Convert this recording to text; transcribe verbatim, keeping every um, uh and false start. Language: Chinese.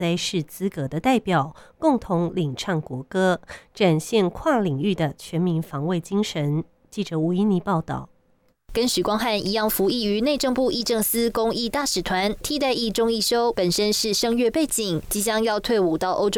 灾事资格的代表，共同领唱国歌，展现跨领域的全民防卫精神。记者吴依妮报道。 跟许光汉一样服役于内政部议政司公益大使团，替代役钟义修本身是声乐背景，即将要退伍到欧洲